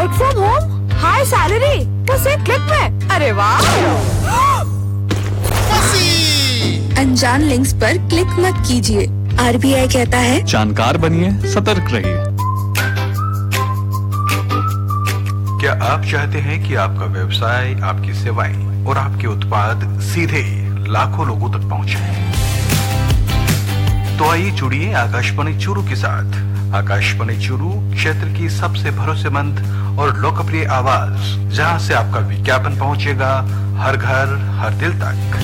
Work from home, high salary, बस एक click में। अरे वाह! अनजान लिंक्स पर क्लिक मत कीजिए। RBI कहता है जानकार बनिए, सतर्क रहिए। क्या आप चाहते हैं कि आपका व्यवसाय, आपकी सेवाएं और आपके उत्पाद सीधे लाखों लोगों तक पहुंचे? तो आइए जुड़िए आकाशवाणी चूरू के साथ। आकाशवाणी चूरू क्षेत्र की सबसे भरोसेमंद और लोकप्रिय आवाज, जहां से आपका विज्ञापन पहुंचेगा हर घर, हर दिल तक।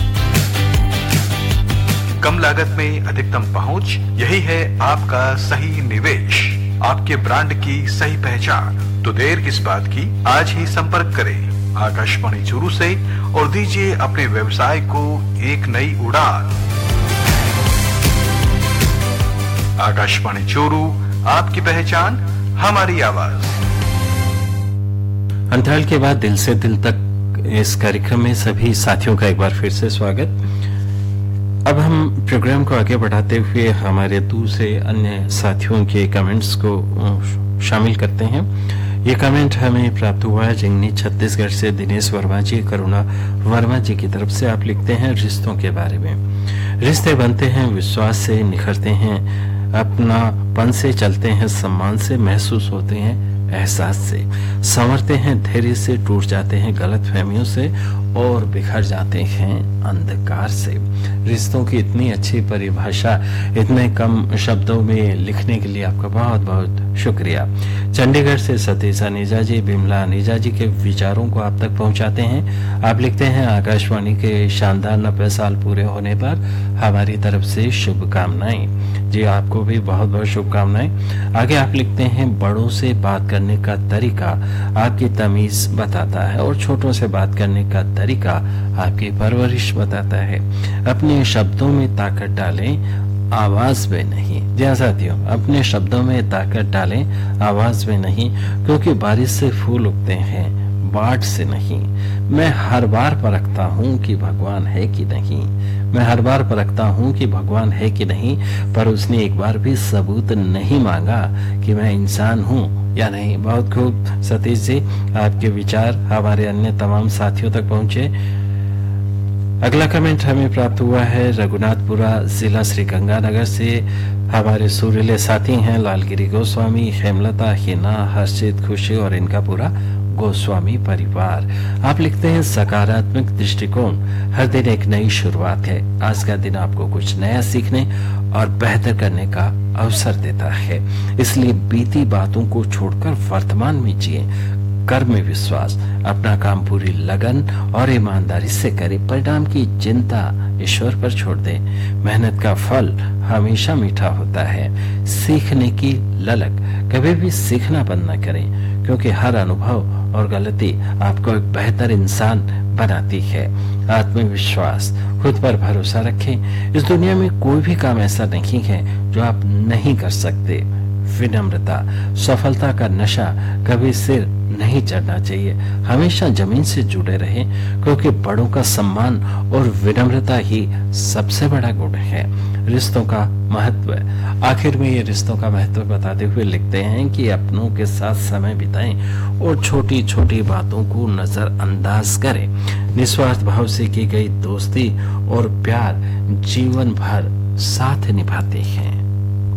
कम लागत में अधिकतम पहुंच, यही है आपका सही निवेश, आपके ब्रांड की सही पहचान। तो देर किस बात की, आज ही संपर्क करें आकाशवाणी चूरू से और दीजिए अपने व्यवसाय को एक नई उड़ान। आकाशवाणी चूरू, आपकी पहचान, हमारी आवाज। अंतराल के बाद दिल से दिल तक इस कार्यक्रम में सभी साथियों का एक बार फिर से स्वागत। अब हम प्रोग्राम को आगे बढ़ाते हुए हमारे दूसरे अन्य साथियों के कमेंट्स को शामिल करते हैं। ये कमेंट हमें प्राप्त हुआ है जिंगनी छत्तीसगढ़ से दिनेश वर्मा जी, करुणा वर्मा जी की तरफ से। आप लिखते हैं रिश्तों के बारे में। रिश्ते बनते हैं विश्वास से, निखरते हैं अपनापन से, चलते हैं सम्मान से, महसूस होते हैं एहसास से, संवरते हैं धैर्य से, टूट जाते हैं गलत फहमियों से और बिखर जाते हैं अंधकार से। रिश्तों की इतनी अच्छी परिभाषा इतने कम शब्दों में लिखने के लिए आपका बहुत बहुत शुक्रिया। चंडीगढ़ से सतीश अनीजा जी, बिमला अनीजा जी के विचारों को आप तक पहुंचाते हैं। आप लिखते हैं आकाशवाणी के शानदार 90 साल पूरे होने पर हमारी तरफ से शुभकामनाएं। जी आपको भी बहुत बहुत शुभकामनाएं। आगे आप लिखते हैं बड़ों से बात करने का तरीका आपकी तमीज बताता है और छोटों से बात करने का तरीका आपकी परवरिश बताता है। अपने शब्दों में ताकत डालें, आवाज में नहीं। जी हाँ साथियों, अपने शब्दों में ताकत डालें, आवाज में नहीं, क्योंकि बारिश से फूल उगते हैं, बाढ़ से नहीं। मैं हर बार परखता हूँ कि भगवान है कि नहीं। मैं हर बार परखता हूँ कि भगवान है कि नहीं, पर उसने एक बार भी सबूत नहीं मांगा कि मैं इंसान हूँ या नहीं। बहुत खूब सतीश जी, आपके विचार हमारे अन्य तमाम साथियों तक पहुंचे। अगला कमेंट हमें प्राप्त हुआ है रघुनाथपुरा जिला श्रीगंगानगर से। हमारे सुरीले साथी हैं लालगिरी गोस्वामी, हेमलता, हिना, हर्षित, खुशी और इनका पूरा गोस्वामी परिवार। आप लिखते हैं सकारात्मक दृष्टिकोण हर दिन एक नई शुरुआत है। आज का दिन आपको कुछ नया सीखने और बेहतर करने का अवसर देता है, इसलिए बीती बातों को छोड़कर वर्तमान में जिए। कर्म में विश्वास, अपना काम पूरी लगन और ईमानदारी से करें। परिणाम की चिंता ईश्वर पर छोड़ दें। मेहनत का फल हमेशा मीठा होता है। सीखने की ललक, कभी भी सीखना बंद न करें, क्योंकि हर अनुभव और गलती आपको एक बेहतर इंसान बनाती है। आत्मविश्वास, खुद पर भरोसा रखें। इस दुनिया में कोई भी काम ऐसा नहीं है जो आप नहीं कर सकते। विनम्रता, सफलता का नशा कभी सिर नहीं चढ़ना चाहिए। हमेशा जमीन से जुड़े रहें, क्योंकि बड़ों का सम्मान और विनम्रता ही सबसे बड़ा गुण है। रिश्तों का महत्व, आखिर में ये रिश्तों का महत्व बताते हुए लिखते हैं कि अपनों के साथ समय बिताएं और छोटी छोटी बातों को नजरअंदाज करें। निस्वार्थ भाव से की गई दोस्ती और प्यार जीवन भर साथ निभाते हैं।